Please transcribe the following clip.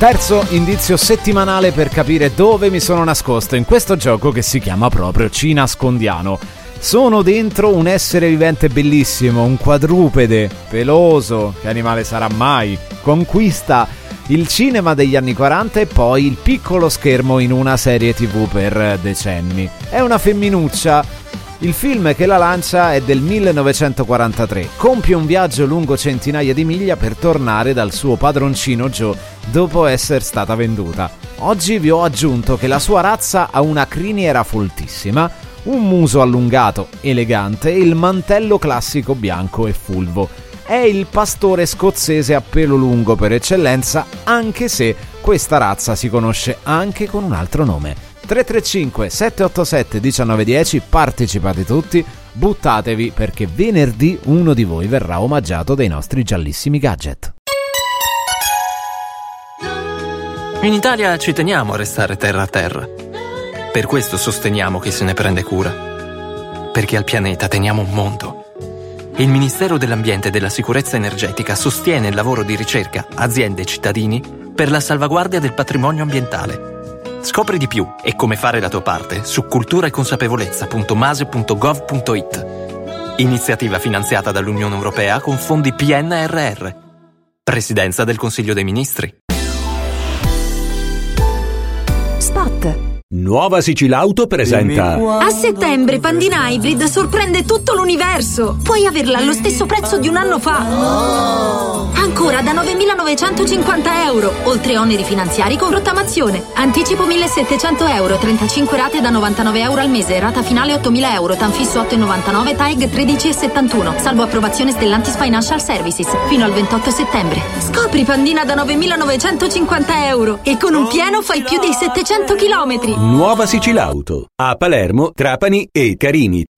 Terzo indizio settimanale per capire dove mi sono nascosto in questo gioco che si chiama proprio Ci nascondiamo. Sono dentro un essere vivente bellissimo, un quadrupede, peloso, che animale sarà mai? Conquista il cinema degli anni 40 e poi il piccolo schermo in una serie TV per decenni. È una femminuccia. Il film che la lancia è del 1943. Compie un viaggio lungo centinaia di miglia per tornare dal suo padroncino Joe dopo essere stata venduta. Oggi vi ho aggiunto che la sua razza ha una criniera foltissima, un muso allungato, elegante e il mantello classico bianco e fulvo. È il pastore scozzese a pelo lungo per eccellenza, anche se questa razza si conosce anche con un altro nome. 335 787 1910, partecipate tutti, buttatevi perché venerdì uno di voi verrà omaggiato dai nostri giallissimi gadget. In Italia ci teniamo a restare terra a terra. Per questo sosteniamo chi se ne prende cura. Perché al pianeta teniamo un mondo. Il Ministero dell'Ambiente e della Sicurezza Energetica sostiene il lavoro di ricerca, aziende e cittadini per la salvaguardia del patrimonio ambientale. Scopri di più e come fare la tua parte su culturaeconsapevolezza.mase.gov.it. Iniziativa finanziata dall'Unione Europea con fondi PNRR. Presidenza del Consiglio dei Ministri. Spot. Nuova Sicilauto presenta. A settembre Pandina Hybrid sorprende tutto l'universo. Puoi averla allo stesso prezzo di un anno fa. Ancora da 9.950 euro, oltre oneri finanziari con rottamazione. Anticipo 1.700 euro, 35 rate da 99 euro al mese, rata finale 8.000 euro, tanfisso 8,99, TAEG 13,71, salvo approvazione Stellantis Financial Services, fino al 28 settembre. Scopri Pandina da 9.950 euro e con un pieno fai più di 700 chilometri. Nuova Sicilauto. A Palermo, Trapani e Carini.